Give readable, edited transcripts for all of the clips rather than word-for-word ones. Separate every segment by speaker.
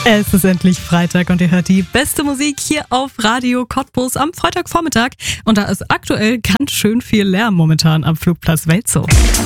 Speaker 1: Es ist endlich Freitag und ihr hört die beste Musik hier auf Radio Cottbus am Freitagvormittag. Und da ist aktuell ganz schön viel Lärm momentan am Flugplatz Welzow.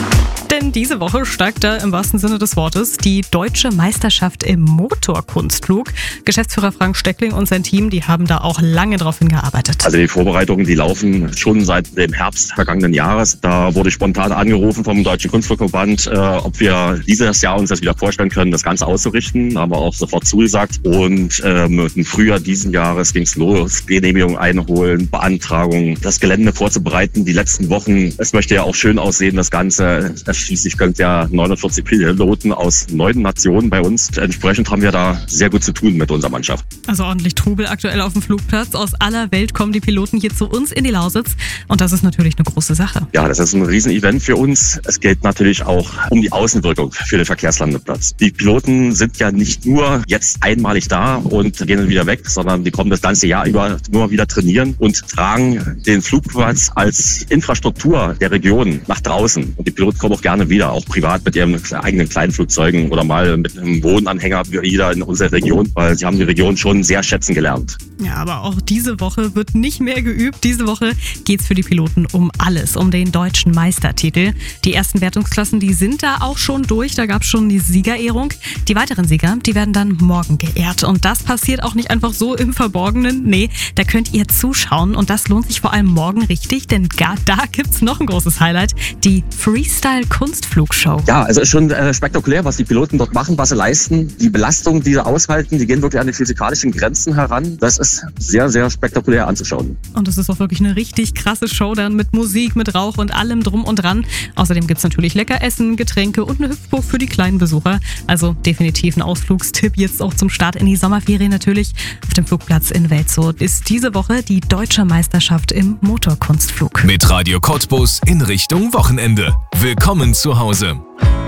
Speaker 1: Denn diese Woche steigt da im wahrsten Sinne des Wortes die deutsche Meisterschaft im Motorkunstflug. Geschäftsführer Frank Steckling und sein Team, die haben da auch lange drauf hingearbeitet.
Speaker 2: Also die Vorbereitungen, die laufen schon seit dem Herbst vergangenen Jahres. Da wurde spontan angerufen vom Deutschen Kunstflugverband, ob wir dieses Jahr uns das wieder vorstellen können, das Ganze auszurichten. Da haben wir auch sofort zugesagt. Und im Frühjahr diesen Jahres ging es los. Genehmigung einholen, Beantragung, das Gelände vorzubereiten. Die letzten Wochen, es möchte ja auch schön aussehen, das Ganze. Schließlich können ja 49 Piloten aus 9 Nationen bei uns. Entsprechend haben wir da sehr gut zu tun mit unserer Mannschaft.
Speaker 1: Also ordentlich Trubel aktuell auf dem Flugplatz. Aus aller Welt kommen die Piloten hier zu uns in die Lausitz. Und das ist natürlich eine große Sache.
Speaker 2: Ja, das ist ein Riesenevent für uns. Es geht natürlich auch um die Außenwirkung für den Verkehrslandeplatz. Die Piloten sind ja nicht nur jetzt einmalig da und gehen dann wieder weg, sondern die kommen das ganze Jahr über nur wieder trainieren und tragen den Flugplatz als Infrastruktur der Region nach draußen. Und die Piloten kommen auch gerne wieder, auch privat mit ihren eigenen kleinen Flugzeugen oder mal mit einem Wohnanhänger wieder in unserer Region, weil sie haben die Region schon sehr schätzen gelernt.
Speaker 1: Ja, aber auch diese Woche wird nicht mehr geübt. Diese Woche geht's für die Piloten um alles, um den deutschen Meistertitel. Die ersten Wertungsklassen, die sind da auch schon durch. Da gab's schon die Siegerehrung. Die weiteren Sieger, die werden dann morgen geehrt. Und das passiert auch nicht einfach so im Verborgenen. Nee, da könnt ihr zuschauen. Und das lohnt sich vor allem morgen richtig, denn da gibt's noch ein großes Highlight. Die Freestyle-Kunstflugshow.
Speaker 2: Ja, also ist schon spektakulär, was die Piloten dort machen, was sie leisten. Die Belastungen, die sie aushalten, die gehen wirklich an die physikalischen Grenzen heran. Das ist sehr, sehr spektakulär anzuschauen.
Speaker 1: Und es ist auch wirklich eine richtig krasse Show dann mit Musik, mit Rauch und allem drum und dran. Außerdem gibt's natürlich lecker Essen, Getränke und eine Hüpfburg für die kleinen Besucher. Also definitiv ein Ausflugstipp jetzt auch zum Start in die Sommerferien natürlich. Auf dem Flugplatz in Welzow ist diese Woche die deutsche Meisterschaft im Motorkunstflug.
Speaker 3: Mit Radio Cottbus in Richtung Wochenende. Willkommen zu Hause.